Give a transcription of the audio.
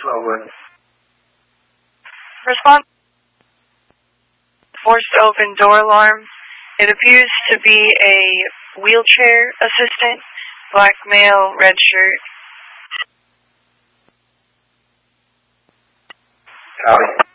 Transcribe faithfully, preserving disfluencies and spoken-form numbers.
over. Response. Forced open door alarm. It appears to be a wheelchair assistant, black male, red shirt. Copy.